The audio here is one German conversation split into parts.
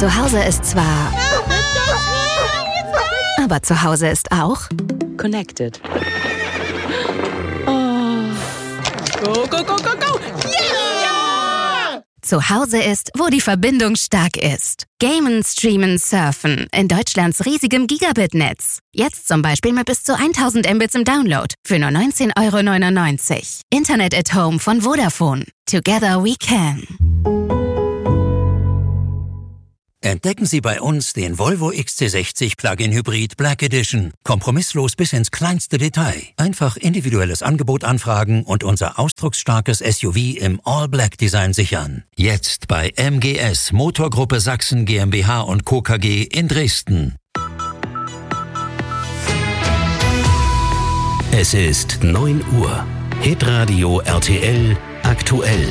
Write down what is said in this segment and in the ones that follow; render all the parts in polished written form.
Zu Hause ist zwar... Aber zu Hause ist auch... Connected. Go, go, go, go, go! Yeah! Zu Hause ist, wo die Verbindung stark ist. Gamen, streamen, surfen. In Deutschlands riesigem Gigabit-Netz. Jetzt zum Beispiel mit bis zu 1000 Mbits im Download. Für nur 19,99 €. Internet at Home von Vodafone. Together we can. Entdecken Sie bei uns den Volvo XC60 Plug-in Hybrid Black Edition. Kompromisslos bis ins kleinste Detail. Einfach individuelles Angebot anfragen und unser ausdrucksstarkes SUV im All-Black-Design sichern. Jetzt bei MGS Motorgruppe Sachsen GmbH und Co. KG in Dresden. Es ist 9 Uhr. Hitradio RTL aktuell.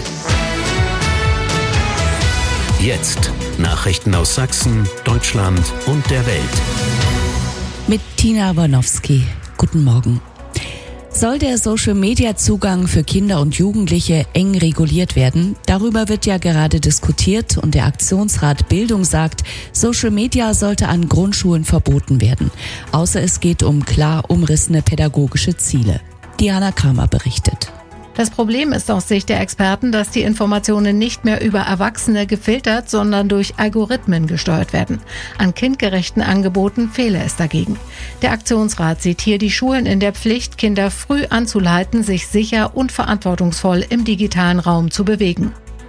Jetzt Nachrichten aus Sachsen, Deutschland und der Welt. Mit Tina Warnowski. Guten Morgen. Soll der Social-Media-Zugang für Kinder und Jugendliche eng reguliert werden? Darüber wird ja gerade diskutiert und der Aktionsrat Bildung sagt, Social Media sollte an Grundschulen verboten werden. Außer es geht um klar umrissene pädagogische Ziele. Diana Kramer berichtet. Das Problem ist aus Sicht der Experten, dass die Informationen nicht mehr über Erwachsene gefiltert, sondern durch Algorithmen gesteuert werden. An kindgerechten Angeboten fehle es dagegen. Der Aktionsrat sieht hier die Schulen in der Pflicht, Kinder früh anzuleiten, sich sicher und verantwortungsvoll im digitalen Raum zu bewegen.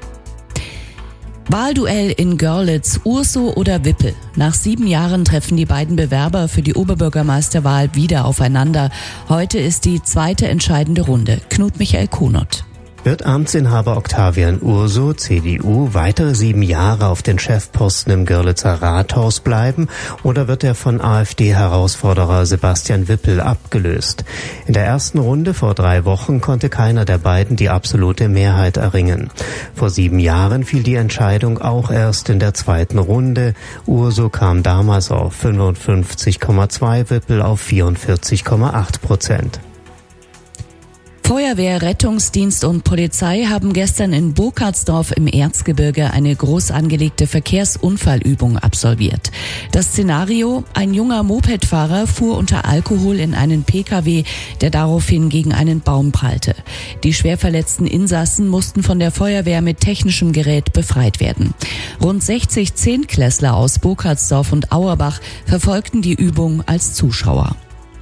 Wahlduell in Görlitz, Urso oder Wippel. Nach 7 Jahren treffen die beiden Bewerber für die Oberbürgermeisterwahl wieder aufeinander. Heute ist die zweite entscheidende Runde. Knut Michael Kunert. Wird Amtsinhaber Octavian Urso, CDU, weitere 7 Jahre auf den Chefposten im Görlitzer Rathaus bleiben oder wird er von AfD-Herausforderer Sebastian Wippel abgelöst? In der ersten Runde vor 3 Wochen konnte keiner der beiden die absolute Mehrheit erringen. Vor 7 Jahren fiel die Entscheidung auch erst in der zweiten Runde. Urso kam damals auf 55,2, Wippel auf 44,8%. Feuerwehr, Rettungsdienst und Polizei haben gestern in Burkhardsdorf im Erzgebirge eine groß angelegte Verkehrsunfallübung absolviert. Das Szenario: Ein junger Mopedfahrer fuhr unter Alkohol in einen Pkw, der daraufhin gegen einen Baum prallte. Die schwer verletzten Insassen mussten von der Feuerwehr mit technischem Gerät befreit werden. Rund 60 Zehntklässler aus Burkhardsdorf und Auerbach verfolgten die Übung als Zuschauer.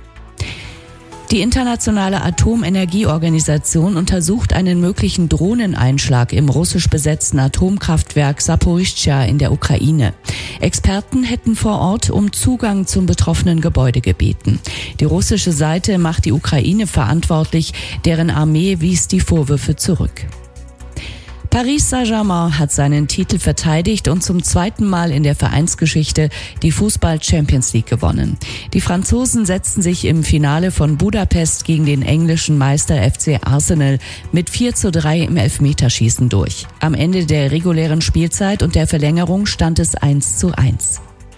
Die Internationale Atomenergieorganisation untersucht einen möglichen Drohneneinschlag im russisch besetzten Atomkraftwerk Saporischschja in der Ukraine. Experten hätten vor Ort um Zugang zum betroffenen Gebäude gebeten. Die russische Seite macht die Ukraine verantwortlich, deren Armee wies die Vorwürfe zurück. Paris Saint-Germain hat seinen Titel verteidigt und zum 2. Mal in der Vereinsgeschichte die Fußball-Champions League gewonnen. Die Franzosen setzten sich im Finale von Budapest gegen den englischen Meister FC Arsenal mit 4:3 im Elfmeterschießen durch. Am Ende der regulären Spielzeit und der Verlängerung stand es 1:1.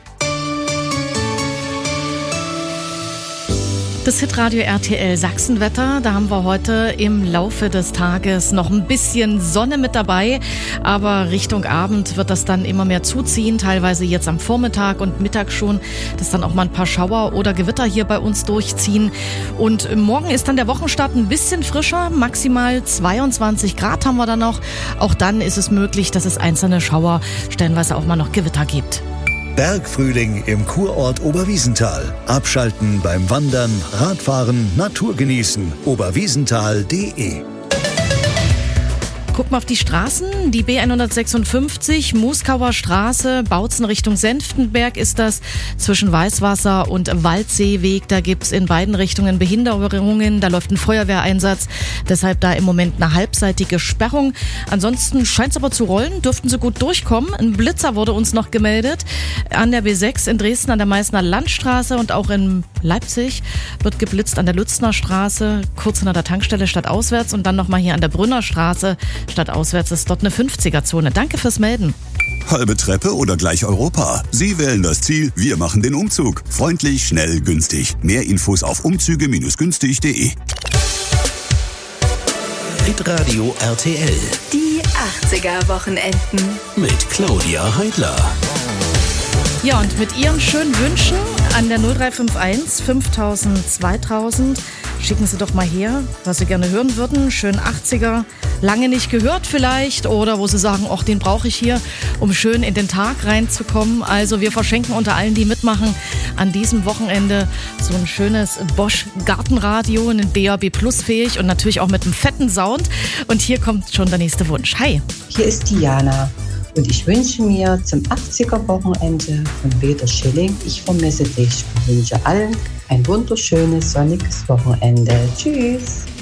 Das Hitradio RTL Sachsenwetter, da haben wir heute im Laufe des Tages noch ein bisschen Sonne mit dabei, aber Richtung Abend wird das dann immer mehr zuziehen, teilweise jetzt am Vormittag und Mittag schon, dass dann auch mal ein paar Schauer oder Gewitter hier bei uns durchziehen. Und morgen ist dann der Wochenstart ein bisschen frischer, maximal 22 Grad haben wir dann noch. Auch dann ist es möglich, dass es einzelne Schauer, stellenweise auch mal noch Gewitter gibt. Bergfrühling im Kurort Oberwiesenthal. Abschalten beim Wandern, Radfahren, Natur genießen. oberwiesenthal.de. Gucken wir auf die Straßen. Die B156, Muskauer Straße, Bautzen Richtung Senftenberg ist das. Zwischen Weißwasser und Waldseeweg, da gibt's in beiden Richtungen Behinderungen. Da läuft ein Feuerwehreinsatz. Deshalb da im Moment eine halbseitige Sperrung. Ansonsten scheint's aber zu rollen. Dürften sie gut durchkommen. Ein Blitzer wurde uns noch gemeldet. An der B6 in Dresden an der Meißner Landstraße und auch in Leipzig wird geblitzt an der Lützner Straße. Kurz hinter der Tankstelle stadtauswärts und dann nochmal hier an der Brünner Straße. Stadtauswärts ist dort eine 50er-Zone. Danke fürs Melden. Halbe Treppe oder gleich Europa? Sie wählen das Ziel, wir machen den Umzug. Freundlich, schnell, günstig. Mehr Infos auf umzüge-günstig.de. Hitradio RTL. Die 80er-Wochenenden. Mit Claudia Heidler. Ja, und mit Ihren schönen Wünschen an der 0351 5000 2000 schicken Sie doch mal her, was Sie gerne hören würden. Schön 80er, lange nicht gehört vielleicht, oder wo Sie sagen, ach, den brauche ich hier, um schön in den Tag reinzukommen. Also wir verschenken unter allen, die mitmachen, an diesem Wochenende so ein schönes Bosch Gartenradio, ein DAB Plus fähig und natürlich auch mit einem fetten Sound. Und hier kommt schon der nächste Wunsch. Hi. Hier ist Diana. Und ich wünsche mir zum 80er-Wochenende von Peter Schilling, ich vermisse dich. Ich wünsche allen ein wunderschönes, sonniges Wochenende. Tschüss.